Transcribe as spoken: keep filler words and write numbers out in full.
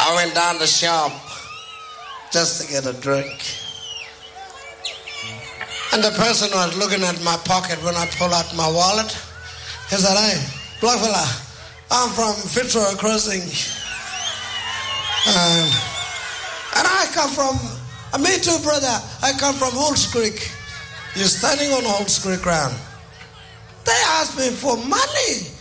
I went down the shop just to get a drink. And the person was looking at my pocket when I pulled out my wallet. He said, hey, black fella, I'm from Fitzroy Crossing. Um, and I come from, uh, me too, brother, I come from Holt's Creek. You're standing on Holt's Creek ground. They asked me for money.